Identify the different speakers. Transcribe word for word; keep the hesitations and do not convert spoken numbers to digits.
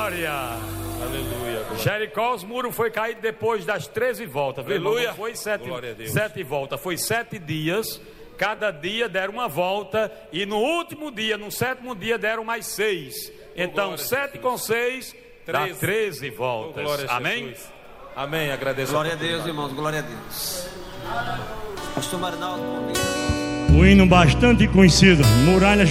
Speaker 1: glória.
Speaker 2: Aleluia.
Speaker 1: Jericó, os muros foi caído depois das treze voltas.
Speaker 2: Aleluia.
Speaker 1: Não foi sete,
Speaker 2: Glória a Deus.
Speaker 1: sete voltas, foi sete dias. Cada dia deram uma volta. E no último dia, no sétimo dia, deram mais seis. Então, sete com seis dá treze voltas.
Speaker 2: Glória a
Speaker 1: Amém?
Speaker 2: Jesus. Amém. Agradeço.
Speaker 3: Glória a Deus, irmãos. Glória a Deus. Pastor Marinaldo, convida.
Speaker 4: O hino bastante conhecido, Muralha